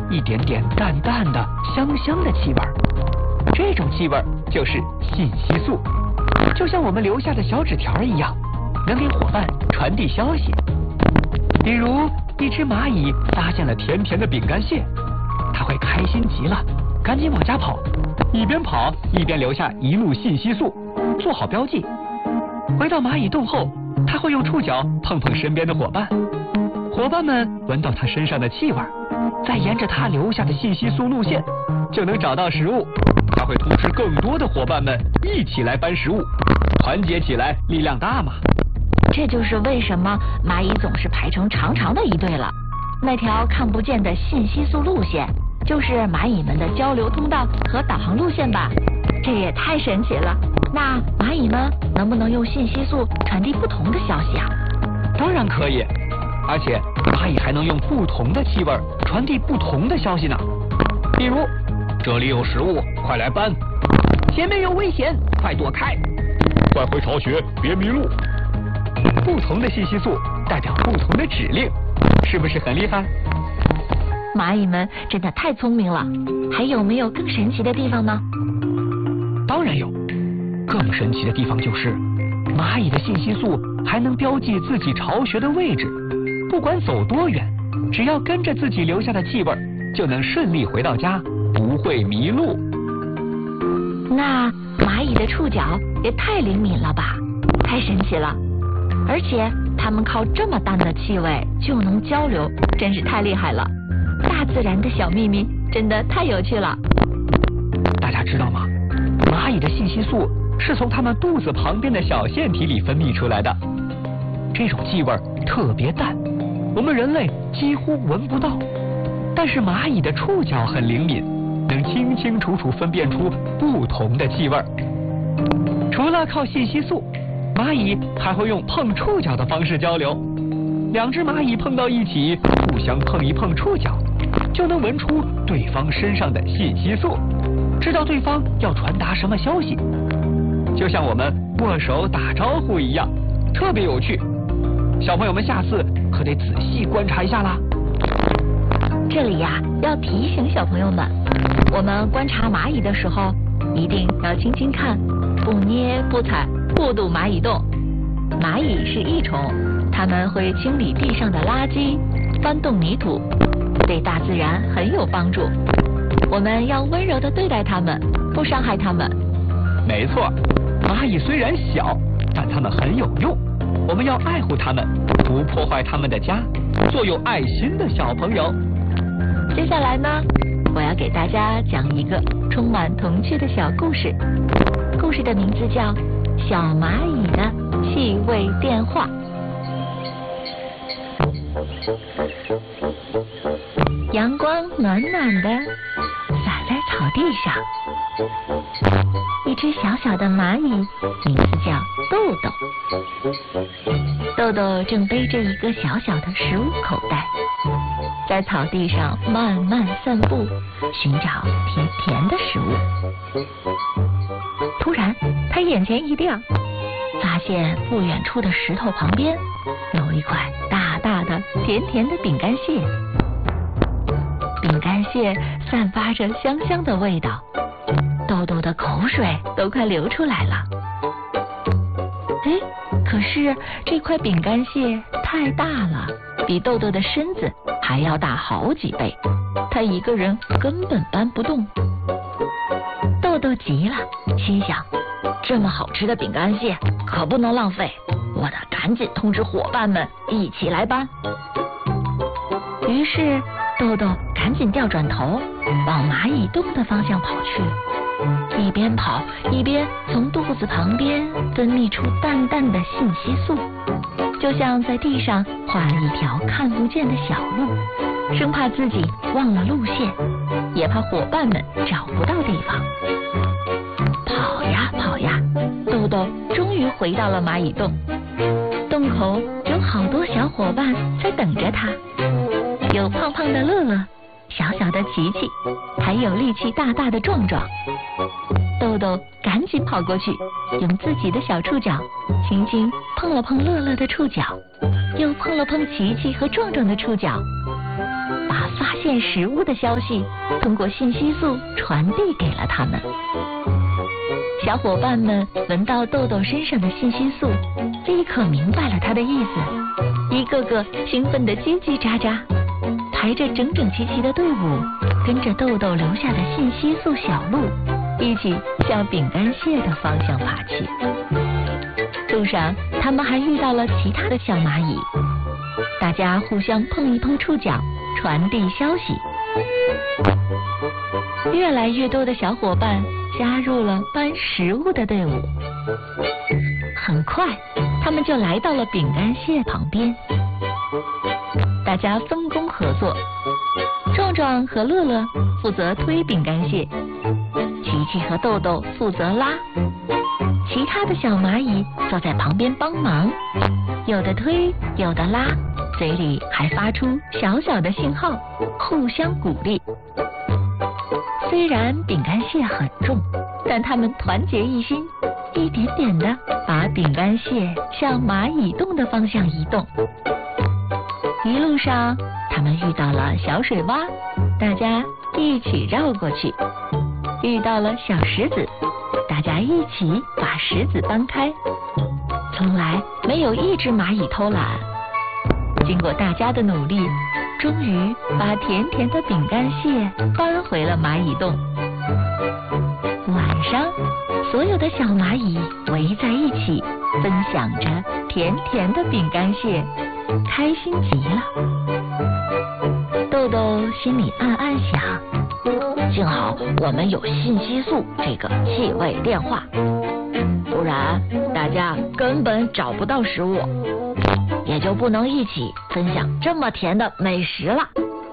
一点点淡淡的香香的气味，这种气味就是信息素，就像我们留下的小纸条一样，能给伙伴传递消息。比如一只蚂蚁发现了甜甜的饼干屑，它会开心极了，赶紧往家跑，一边跑一边留下一路信息素，做好标记。回到蚂蚁洞后，它会用触角碰碰身边的伙伴，伙伴们闻到它身上的气味，再沿着它留下的信息素路线，就能找到食物。它会通知更多的伙伴们一起来搬食物，团结起来力量大嘛。 这就是为什么蚂蚁总是排成长长的一队了。那条看不见的信息素路线，就是蚂蚁们的交流通道和导航路线吧？这也太神奇了。那蚂蚁们能不能用信息素传递不同的消息啊？ 当然可以，而且蚂蚁还能用不同的气味传递不同的消息呢。比如，这里有食物，快来搬；前面有危险，快躲开；快回巢穴，别迷路。不同的信息素代表不同的指令，是不是很厉害？ 蚂蚁们真的太聪明了，还有没有更神奇的地方呢？ 当然有，更神奇的地方就是蚂蚁的信息素还能标记自己巢穴的位置，不管走多远，只要跟着自己留下的气味，就能顺利回到家，不会迷路。 那蚂蚁的触角也太灵敏了吧，太神奇了！而且它们靠这么淡的气味就能交流，真是太厉害了。大自然的小秘密真的太有趣了。 大家知道吗？蚂蚁的信息素是从它们肚子旁边的小腺体里分泌出来的，这种气味特别淡，我们人类几乎闻不到。但是蚂蚁的触角很灵敏，能清清楚楚分辨出不同的气味。除了靠信息素，蚂蚁还会用碰触角的方式交流。两只蚂蚁碰到一起，互相碰一碰触角，就能闻出对方身上的信息素，知道对方要传达什么消息。就像我们握手打招呼一样，特别有趣。小朋友们下次可得仔细观察一下啦。 这里呀，要提醒小朋友们，我们观察蚂蚁的时候，一定要轻轻看，不捏不踩，不堵蚂蚁洞。蚂蚁是益虫，它们会清理地上的垃圾，翻动泥土，对大自然很有帮助。我们要温柔地对待它们，不伤害它们。 没错，蚂蚁虽然小，但它们很有用。我们要爱护它们，不破坏它们的家，做有爱心的小朋友。 接下来呢，我要给大家讲一个充满童趣的小故事。故事的名字叫《小蚂蚁的气味电话》。阳光暖暖的洒在草地上，一只小小的蚂蚁，名字叫豆豆。豆豆正背着一个小小的食物口袋，在草地上慢慢散步，寻找甜甜的食物。突然，他眼前一亮，发现不远处的石头旁边有一块大大的甜甜的饼干屑。饼干屑散发着香香的味道，豆豆的口水都快流出来了。可是这块饼干屑太大了，比豆豆的身子还要大好几倍，他一个人根本搬不动。豆豆急了，心想，这么好吃的饼干屑可不能浪费，我得赶紧通知伙伴们一起来搬。于是豆豆赶紧调转头，往蚂蚁洞的方向跑去。一边跑一边从肚子旁边分泌出淡淡的信息素，就像在地上画了一条看不见的小路，生怕自己忘了路线，也怕伙伴们找不到地方。跑呀跑呀，豆豆终于回到了蚂蚁洞。洞口有好多小伙伴在等着他，有胖胖的乐乐，小小的琪琪，还有力气大大的壮壮。豆豆赶紧跑过去，用自己的小触角轻轻碰了碰乐乐的触角，又碰了碰琪琪和壮壮的触角，把把发现食物的消息通过信息素传递给了他们。小伙伴们闻到豆豆身上的信息素，立刻明白了他的意思，一个个兴奋地叽叽喳喳，排着整整齐齐的队伍，跟着豆豆留下的信息素小路，一起向饼干屑的方向爬去。路上，他们还遇到了其他的小蚂蚁，大家互相碰一碰触角，传递消息。越来越多的小伙伴加入了搬食物的队伍。很快，他们就来到了饼干屑旁边。大家分工合作，壮壮和乐乐负责推饼干屑，琪琪和豆豆负责拉，其他的小蚂蚁坐在旁边帮忙，有的推，有的拉，嘴里还发出小小的信号，互相鼓励。虽然饼干屑很重，但他们团结一心，一点点地把饼干屑向蚂蚁洞的方向移动。一路上，他们遇到了小水洼，大家一起绕过去；遇到了小石子，大家一起把石子搬开。从来没有一只蚂蚁偷懒。经过大家的努力，终于把甜甜的饼干屑搬回了蚂蚁洞。晚上，所有的小蚂蚁围在一起，分享着甜甜的饼干屑，开心极了。豆豆心里暗暗想，幸好我们有信息素这个气味炼化，不然大家根本找不到食物，也就不能一起分享这么甜的美食了。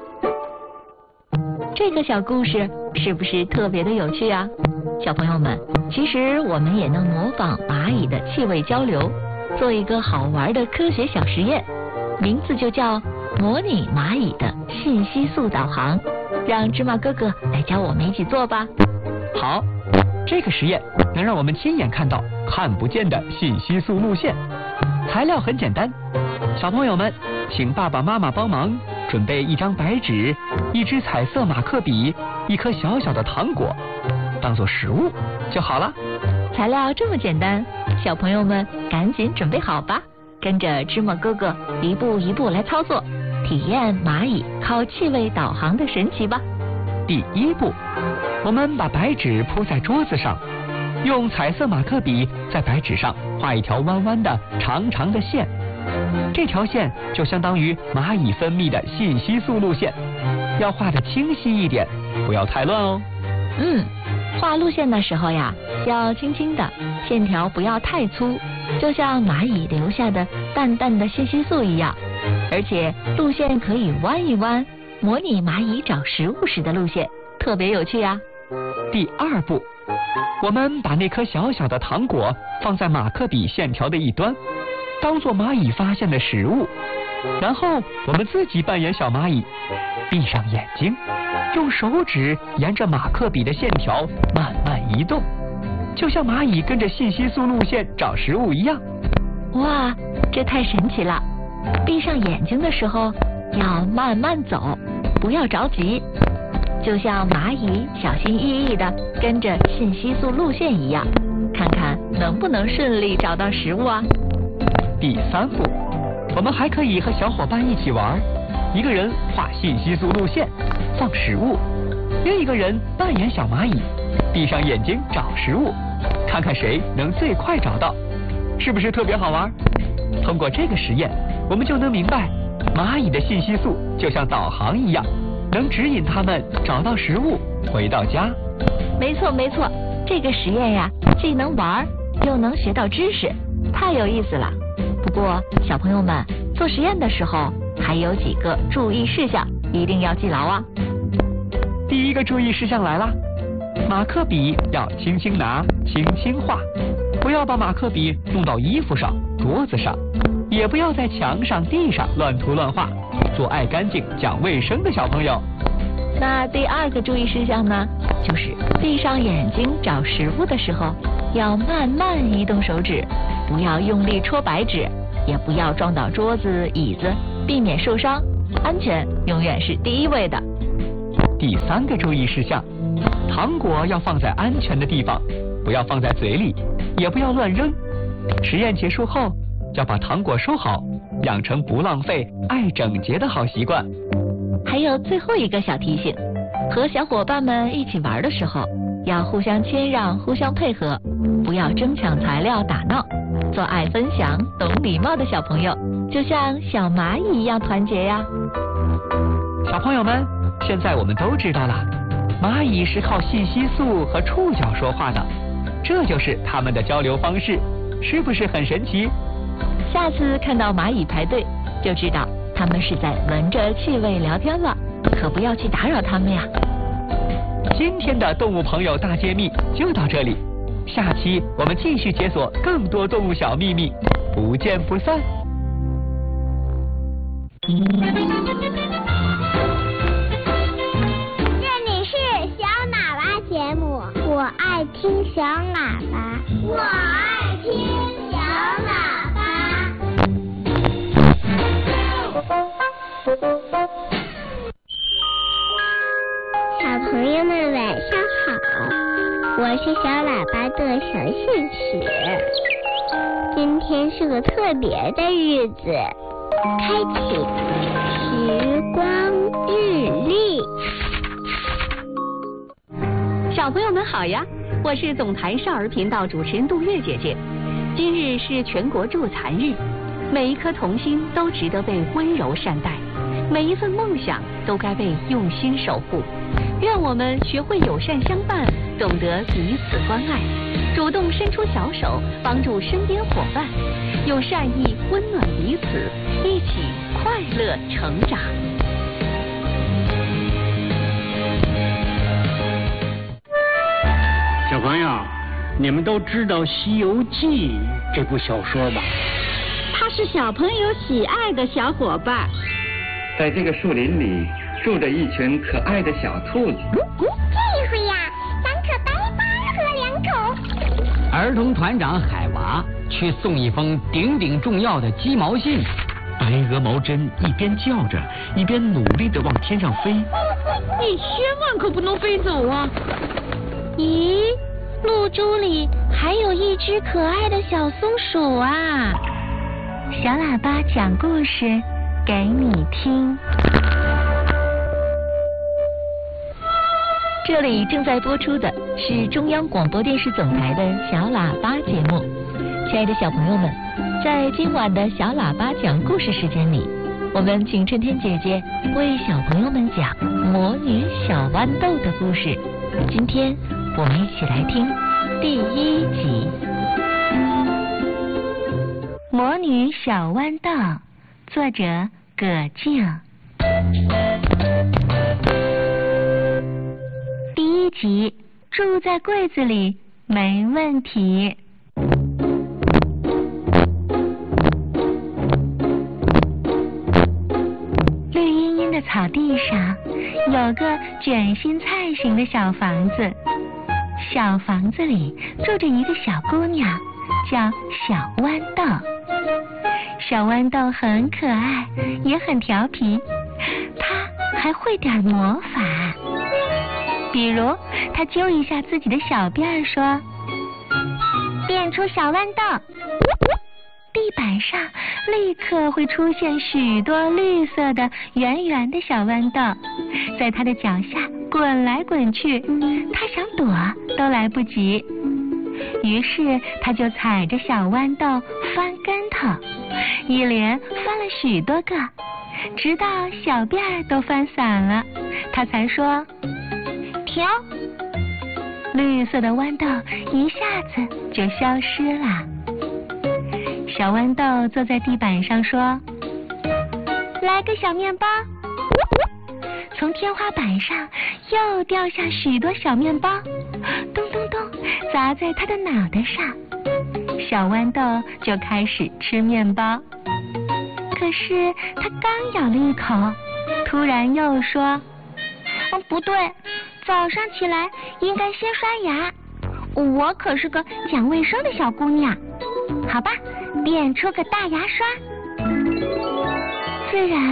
这个小故事是不是特别的有趣啊？小朋友们，其实我们也能模仿蚂蚁的气味交流，做一个好玩的科学小实验，名字就叫模拟蚂蚁的信息素导航。让芝麻哥哥来教我们一起做吧。 好，这个实验能让我们亲眼看到看不见的信息素路线。材料很简单，小朋友们请爸爸妈妈帮忙准备一张白纸、一支彩色马克笔、一颗小小的糖果，当做食物就好了。 材料这么简单，小朋友们赶紧准备好吧，跟着芝麻哥哥一步一步来操作，体验蚂蚁靠气味导航的神奇吧。 第一步，我们把白纸铺在桌子上，用彩色马克笔在白纸上画一条弯弯的长长的线，这条线就相当于蚂蚁分泌的信息素路线，要画得清晰一点，不要太乱哦。 画路线的时候呀，要轻轻的，线条不要太粗，就像蚂蚁留下的淡淡的信息素一样，而且路线可以弯一弯，模拟蚂蚁找食物时的路线，特别有趣呀。 第二步，我们把那颗小小的糖果放在马克笔线条的一端，当做蚂蚁发现的食物，然后我们自己扮演小蚂蚁，闭上眼睛，用手指沿着马克笔的线条慢慢移动，就像蚂蚁跟着信息素路线找食物一样。 哇，这太神奇了！闭上眼睛的时候要慢慢走，不要着急，就像蚂蚁小心翼翼地跟着信息素路线一样，看看能不能顺利找到食物啊。 第三步，我们还可以和小伙伴一起玩，一个人画信息素路线，放食物，另一个人扮演小蚂蚁，闭上眼睛找食物，看看谁能最快找到，是不是特别好玩？通过这个实验，我们就能明白，蚂蚁的信息素就像导航一样，能指引它们找到食物，回到家。 没错没错，这个实验呀，既能玩又能学到知识，太有意思了。不过小朋友们做实验的时候还有几个注意事项一定要记牢啊。 第一个注意事项来了，马克笔要轻轻拿，轻轻画，不要把马克笔弄到衣服上、桌子上，也不要在墙上、地上乱涂乱画，做爱干净、讲卫生的小朋友。 那第二个注意事项呢，就是闭上眼睛找食物的时候，要慢慢移动手指，不要用力戳白纸，也不要撞到桌子、椅子，避免受伤， 安全永远是第一位的。 第3个注意事项，糖果要放在安全的地方，不要放在嘴里，也不要乱扔。实验结束后，要把糖果收好，养成不浪费、爱整洁的好习惯。 还有最后一个小提醒，和小伙伴们一起玩的时候，要互相谦让，互相配合，不要争抢材料打闹，做爱分享、懂礼貌的小朋友，就像小蚂蚁一样团结呀。 小朋友们，现在我们都知道了，蚂蚁是靠信息素和触角说话的，这就是它们的交流方式，是不是很神奇？ 下次看到蚂蚁排队，就知道它们是在闻着气味聊天了，可不要去打扰它们呀。 今天的动物朋友大揭秘就到这里，下期我们继续解锁更多动物小秘密，不见不散。 这里是小喇叭节目，我爱听小喇叭，我爱听小喇叭。小朋友们晚上好，我是小喇叭的小信使。今天是个特别的日子，开启时光日历。 小朋友们好呀，我是总台少儿频道主持人杜月姐姐。今日是全国助残日，每一颗童心都值得被温柔善待，每一份梦想都该被用心守护。愿我们学会友善相伴，懂得彼此关爱，主动伸出小手帮助身边伙伴，用善意温暖彼此，一起快乐成长。 小朋友，你们都知道《西游记》这部小说吧？ 他是小朋友喜爱的小伙伴。 在这个树林里住着一群可爱的小兔子。 这回呀，3颗白花和2口。 儿童团长海娃去送一封顶顶重要的鸡毛信。 白鹅毛针一边叫着，一边努力地往天上飞。 你千万可不能飞走啊！ 咦，露珠里还有一只可爱的小松鼠啊！小喇叭讲故事给你听。这里正在播出的是中央广播电视总台的小喇叭节目。亲爱的小朋友们，在今晚的小喇叭讲故事时间里，我们请春天姐姐为小朋友们讲魔女小豌豆的故事。今天我们一起来听第1集《魔女小豌豆》，作者葛静。第1集，住在柜子里没问题。绿茵茵的草地上有个卷心菜形的小房子，小房子里住着一个小姑娘，叫小豌豆。小豌豆很可爱，也很调皮，她还会点魔法。比如，她揪一下自己的小辫儿，说：“变出小豌豆。”地板上立刻会出现许多绿色的圆圆的小豌豆，在她的脚下滚来滚去，她想躲都来不及。于是她就踩着小豌豆翻跟头，一连翻了许多个，直到小辫儿都翻散了，她才说：“停！”绿色的豌豆一下子就消失了。小豌豆坐在地板上说：“来个小面包。”从天花板上又掉下许多小面包，咚咚咚砸在他的脑袋上。小豌豆就开始吃面包，可是他刚咬了一口，突然又说：“不对，早上起来应该先刷牙，我可是个讲卫生的小姑娘。好吧，变出个大牙刷。”自然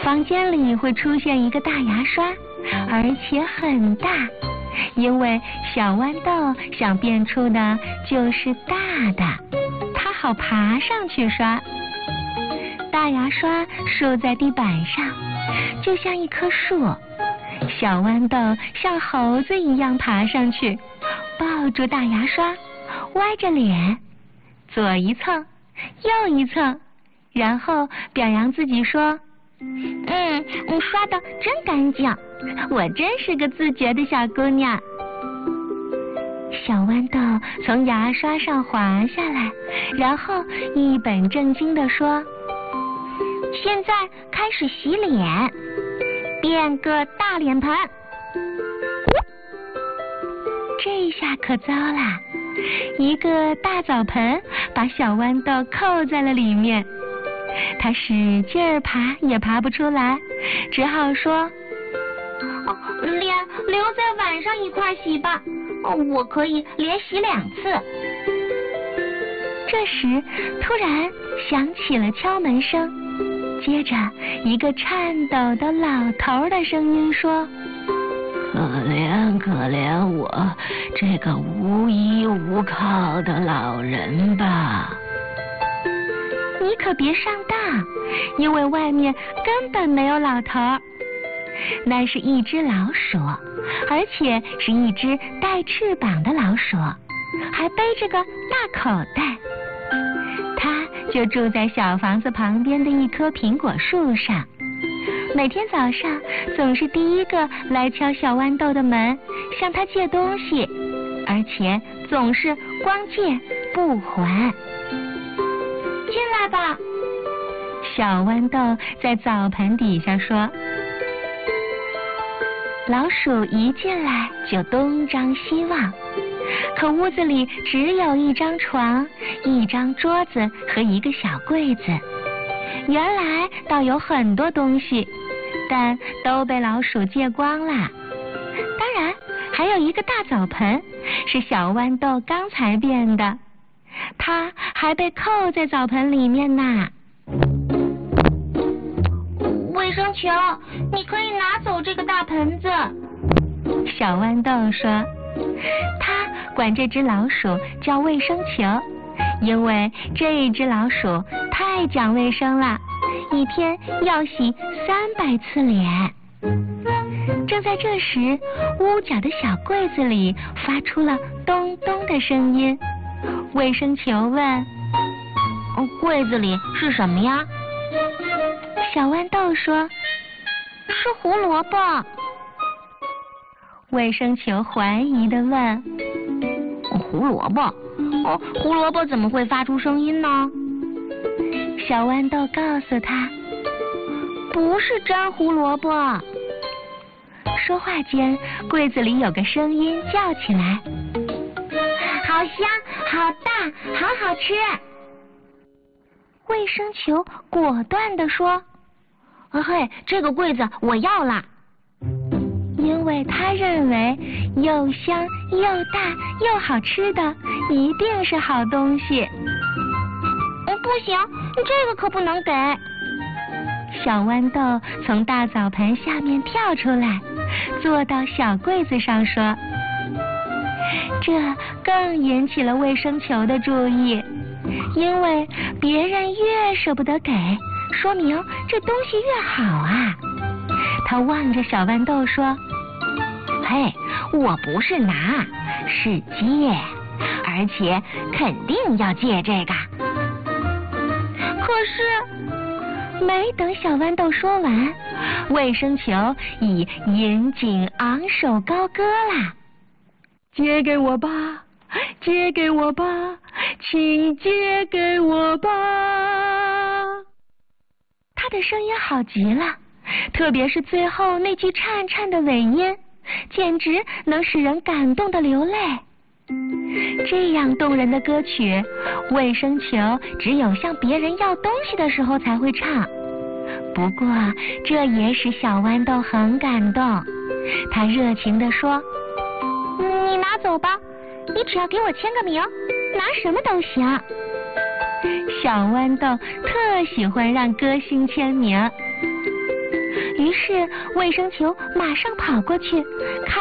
房间里会出现一个大牙刷，而且很大，因为小豌豆想变出的就是大的，它好爬上去刷。大牙刷竖在地板上，就像一棵树。小豌豆像猴子一样爬上去，抱住大牙刷，歪着脸，左一蹭，右一蹭，然后表扬自己说：“刷得真干净，我真是个自觉的小姑娘。”小豌豆从牙刷上滑下来，然后一本正经地说：“现在开始洗脸，变个大脸盆。”这下可糟了，一个大澡盆把小豌豆扣在了里面，他使劲儿爬也爬不出来，只好说：“脸留在晚上一块洗吧，我可以连洗2次。”这时突然响起了敲门声，接着一个颤抖的老头的声音说：“可怜可怜我这个无依无靠的老人吧。”你可别上当，因为外面根本没有老头，那是一只老鼠，而且是一只带翅膀的老鼠，还背着个大口袋。它就住在小房子旁边的一棵苹果树上，每天早上总是第一个来敲小豌豆的门，向他借东西，而且总是光借不还。进来吧，小豌豆在澡盆底下说。老鼠一进来就东张西望，可屋子里只有一张床、一张桌子和一个小柜子。原来倒有很多东西，但都被老鼠借光了。当然还有一个大澡盆，是小豌豆刚才变的，它还被扣在澡盆里面呢。卫生球，你可以拿走这个大盆子。小豌豆说，他管这只老鼠叫卫生球，因为这只老鼠太讲卫生了，一天要洗300次脸。正在这时，屋角的小柜子里发出了咚咚的声音。卫生球问：“柜子里是什么呀？”小豌豆说：“是胡萝卜。”卫生球怀疑地问：“胡萝卜？胡萝卜怎么会发出声音呢？”小豌豆告诉他：“不是真胡萝卜。”说话间，柜子里有个声音叫起来：“好香，好大，好好吃！”卫生球果断地说：“嘿，这个柜子我要了。”因为他认为又香又大又好吃的一定是好东西。不行，这个可不能给。小豌豆从大澡盆下面跳出来，坐到小柜子上说。这更引起了卫生球的注意，因为别人越舍不得给，说明这东西越好啊。他望着小豌豆说：“嘿，我不是拿，是借，而且肯定要借这个。”可是没等小豌豆说完，卫生球已引颈昂首高歌了：“借给我吧，借给我吧，请借给我吧！”他的声音好极了，特别是最后那句颤颤的尾音，简直能使人感动的流泪。这样动人的歌曲，卫生球只有向别人要东西的时候才会唱。不过这也使小豌豆很感动，他热情地说：“你拿走吧，你只要给我签个名，拿什么都行。”小豌豆特喜欢让歌星签名。 于是卫生球马上跑过去，靠